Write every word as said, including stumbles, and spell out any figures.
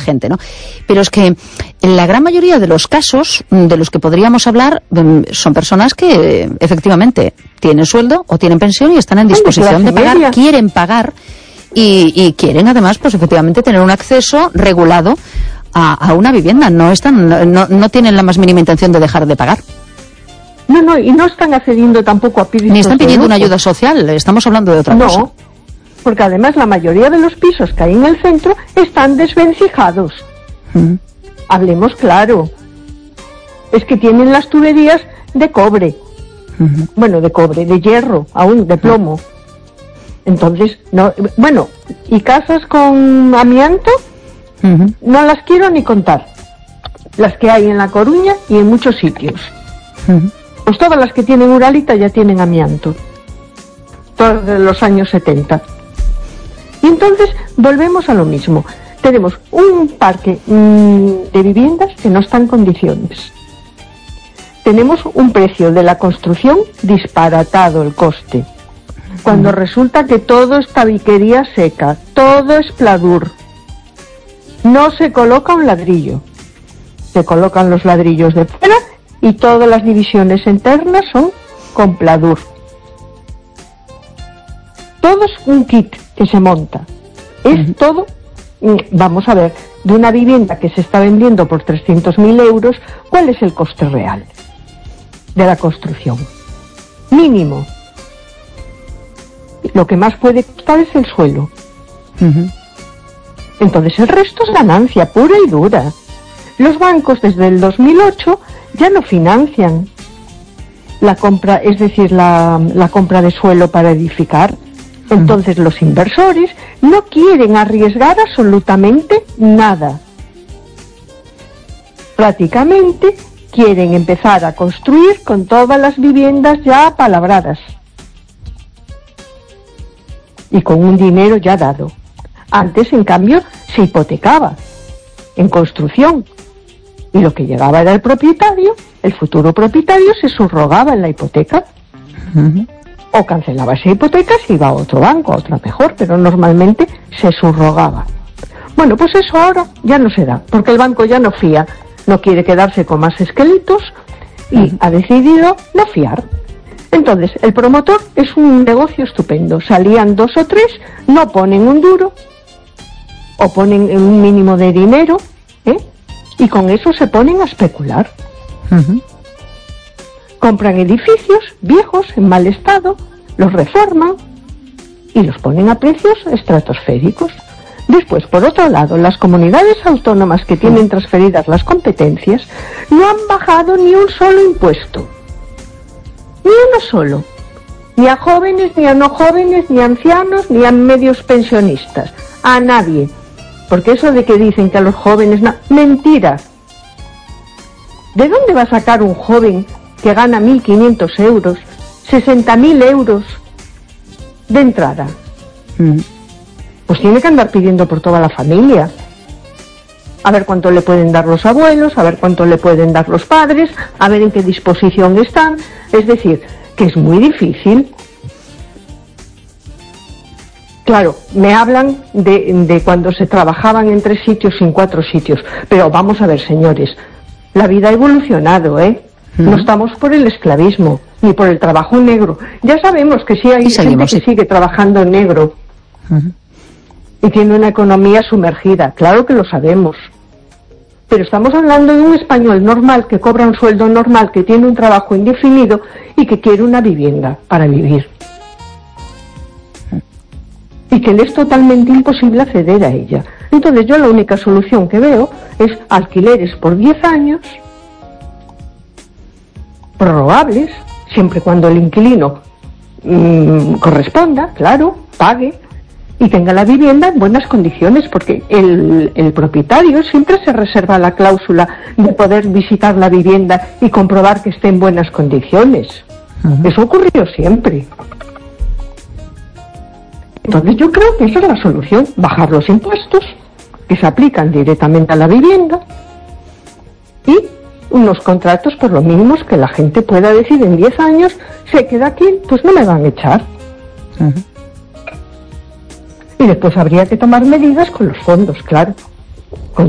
gente, ¿no? Pero es que en la gran mayoría de los casos de los que podríamos hablar son personas que efectivamente tienen sueldo o tienen pensión y están en disposición de pagar, quieren pagar y, y quieren además, pues efectivamente, tener un acceso regulado a, a una vivienda. No están, no, no tienen la más mínima intención de dejar de pagar. No, no, y no están accediendo tampoco a pisos. Ni están pidiendo una ayuda social, estamos hablando de otra no, cosa. No, porque además la mayoría de los pisos que hay en el centro están desvencijados. Uh-huh. Hablemos claro. Es que tienen las tuberías de cobre. Uh-huh. Bueno, de cobre, de hierro, aún, de plomo. Uh-huh. Entonces, no, bueno, y casas con amianto, uh-huh. no las quiero ni contar. Las que hay en La Coruña y en muchos sitios. Uh-huh. Pues todas las que tienen Uralita ya tienen amianto. Todas de los años setenta. Y entonces volvemos a lo mismo. Tenemos un parque mmm, de viviendas que no está en condiciones. Tenemos un precio de la construcción disparatado, el coste. Cuando uh-huh. resulta que todo es tabiquería seca, todo es pladur. No se coloca un ladrillo. Se colocan los ladrillos de fuera y todas las divisiones internas son con pladur. Todo es un kit que se monta. Es uh-huh. todo, vamos a ver, de una vivienda que se está vendiendo por trescientos mil euros, ¿cuál es el coste real de la construcción? Mínimo. Lo que más puede costar es el suelo. Uh-huh. Entonces el resto es ganancia pura y dura. Los bancos desde el dos mil ocho ya no financian la compra, es decir, la, la compra de suelo para edificar. Entonces uh-huh. los inversores no quieren arriesgar absolutamente nada. Prácticamente quieren empezar a construir con todas las viviendas ya apalabradas y con un dinero ya dado. Antes, en cambio, se hipotecaba en construcción. Y lo que llegaba era el propietario, el futuro propietario se subrogaba en la hipoteca. Uh-huh. O cancelaba esa hipoteca si iba a otro banco, a otra mejor, pero normalmente se subrogaba. Bueno, pues eso ahora ya no se da, porque el banco ya no fía, no quiere quedarse con más esqueletos y uh-huh. ha decidido no fiar. Entonces, el promotor es un negocio estupendo. Salían dos o tres, no ponen un duro, o ponen un mínimo de dinero, ¿eh? Y con eso se ponen a especular. Uh-huh. Compran edificios viejos, en mal estado, los reforman y los ponen a precios estratosféricos. Después, por otro lado, las comunidades autónomas que tienen transferidas las competencias no han bajado ni un solo impuesto. Ni uno solo. Ni a jóvenes, ni a no jóvenes, ni a ancianos, ni a medios pensionistas. A nadie. Porque eso de que dicen que a los jóvenes... No, mentira. ¿De dónde va a sacar un joven que gana mil quinientos euros, sesenta mil euros de entrada? Mm. Pues tiene que andar pidiendo por toda la familia. A ver cuánto le pueden dar los abuelos, a ver cuánto le pueden dar los padres, a ver en qué disposición están. Es decir, que es muy difícil. Claro, me hablan de, de cuando se trabajaban en tres sitios y en cuatro sitios. Pero vamos a ver, señores, la vida ha evolucionado, ¿eh? Uh-huh. No estamos por el esclavismo, ni por el trabajo negro. Ya sabemos que sí hay gente que sigue trabajando en negro. Uh-huh. Y tiene una economía sumergida, claro que lo sabemos. Pero estamos hablando de un español normal que cobra un sueldo normal, que tiene un trabajo indefinido y que quiere una vivienda para vivir. Y que le es totalmente imposible acceder a ella. Entonces yo la única solución que veo es alquileres por diez años, prorrogables, siempre cuando el inquilino mmm, corresponda, claro, pague y tenga la vivienda en buenas condiciones, porque el, el propietario siempre se reserva la cláusula de poder visitar la vivienda y comprobar que esté en buenas condiciones. Uh-huh. Eso ocurrió siempre. Entonces yo creo que esa es la solución, bajar los impuestos que se aplican directamente a la vivienda y unos contratos por lo mínimos que la gente pueda decir en diez años, se queda aquí, pues no me van a echar. Uh-huh. Y después habría que tomar medidas con los fondos, claro, con